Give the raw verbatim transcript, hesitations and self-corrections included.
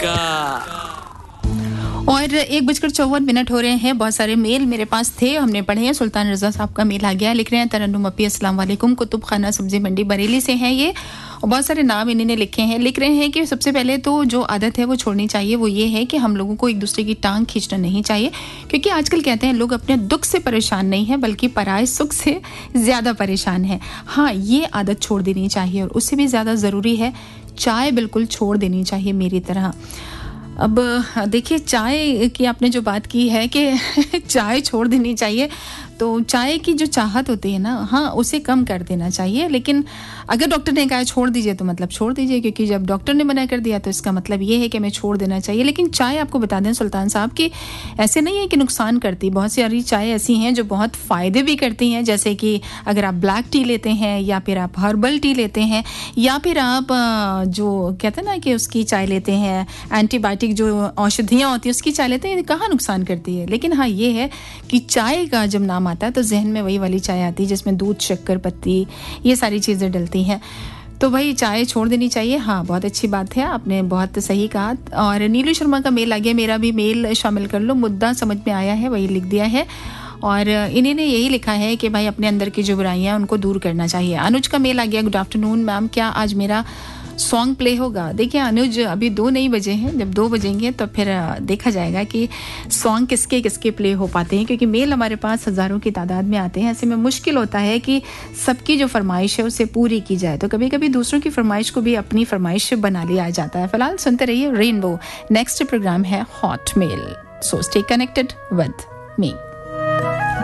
और एक बजकर चौवन मिनट हो रहे हैं। बहुत सारे मेल मेरे पास थे, हमने पढ़े हैं। सुल्तान रजा साहब का मेल आ गया, लिख रहे हैं तरन्नुम अपी अस्सलाम वालेकुम, कुतुब खाना सब्जी मंडी बरेली से हैं ये, और बहुत सारे नाम इन्होंने लिखे हैं। लिख रहे हैं कि सबसे पहले तो जो आदत है वो छोड़नी चाहिए, वो ये है कि हम लोगों को एक दूसरे की टांग खींचना नहीं चाहिए, क्योंकि आजकल कहते हैं लोग अपने दुख से परेशान नहीं है बल्कि पराये सुख से ज़्यादा परेशान है। हाँ, ये आदत छोड़ देनी चाहिए, और उससे भी ज़्यादा ज़रूरी है चाय बिल्कुल छोड़ देनी चाहिए मेरी तरह। अब देखिए, चाय की आपने जो बात की है कि चाय छोड़ देनी चाहिए, तो चाय की जो चाहत होती है ना, हाँ, उसे कम कर देना चाहिए। लेकिन अगर डॉक्टर ने कहा छोड़ दीजिए तो मतलब छोड़ दीजिए, क्योंकि जब डॉक्टर ने मना कर दिया तो इसका मतलब ये है कि हमें छोड़ देना चाहिए। लेकिन चाय आपको बता दें सुल्तान साहब कि ऐसे नहीं है कि नुकसान करती, बहुत सारी चाय ऐसी हैं जो बहुत फ़ायदे भी करती हैं। जैसे कि अगर आप ब्लैक टी लेते हैं, या फिर आप हर्बल टी लेते हैं, या फिर आप जो कहते हैं ना कि उसकी चाय लेते हैं, एंटीबायोटिक जो औषधियाँ होती हैं उसकी चाय लेते हैं, कहाँ नुकसान करती है। लेकिन हाँ, ये है कि चाय का जब नाम आता है तो जहन में वही वाली चाय आती है जिसमें दूध, शक्कर, पत्ती, ये सारी चीज़ें डलती हैं। तो भाई चाय छोड़ देनी चाहिए। हाँ, बहुत अच्छी बात है, आपने बहुत सही कहा। और नीलू शर्मा का मेल आ गया, मेरा भी मेल शामिल कर लो, मुद्दा समझ में आया है, वही लिख दिया है। और इन्होंने यही लिखा है कि भाई अपने अंदर की जो बुराइयां हैं उनको दूर करना चाहिए। अनुज का मेल आ गया, गुड आफ्टरनून मैम, क्या आज मेरा सॉन्ग प्ले होगा? देखिए अनुज, अभी दो नहीं बजे हैं, जब दो बजेंगे तो फिर देखा जाएगा कि सॉन्ग किसके किसके प्ले हो पाते हैं, क्योंकि मेल हमारे पास हज़ारों की तादाद में आते हैं। ऐसे में मुश्किल होता है कि सबकी जो फरमाइश है उसे पूरी की जाए, तो कभी कभी दूसरों की फरमाइश को भी अपनी फरमाइश बना लिया जाता है। फिलहाल सुनते रहिए रेनबो। नेक्स्ट प्रोग्राम है hot mail, so stay connected with me.